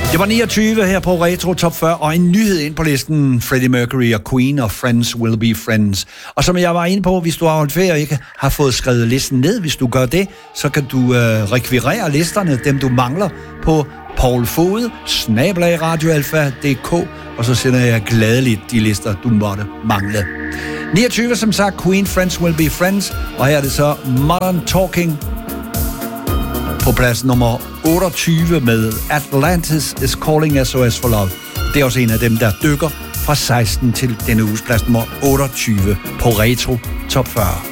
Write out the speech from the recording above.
Det var 29 her på Retro Top 40, og en nyhed ind på listen. Freddie Mercury og Queen og Friends Will Be Friends. Og som jeg var inde på, hvis du har holdt ferie og ikke har fået skrevet listen ned, hvis du gør det, så kan du rekvirere listerne, dem du mangler, på Paul Fode, @radioalfa.dk, og så sender jeg gladeligt de lister, du måtte mangle. 29 som sagt, Queen, Friends Will Be Friends, og her er det så Modern Talking på plads nummer 28 med Atlantis is Calling SOS for Love. Det er også en af dem, der dykker fra 16 til denne uges plads nummer 28 på Retro Top 40.